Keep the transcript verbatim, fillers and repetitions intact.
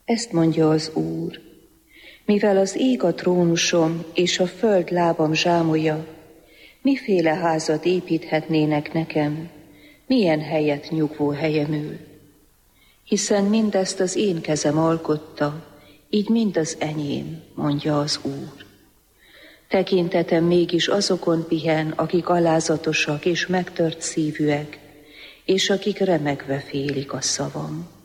Ezt mondja az Úr, mivel az ég a trónusom és a föld lábam zsámolja, miféle házat építhetnének nekem, milyen helyet nyugvó helyemül? Hiszen mindezt az én kezem alkotta, így mind az enyém, mondja az Úr. Tekintetem mégis azokon pihen, akik alázatosak és megtört szívűek, és akik remegve félik a szavam.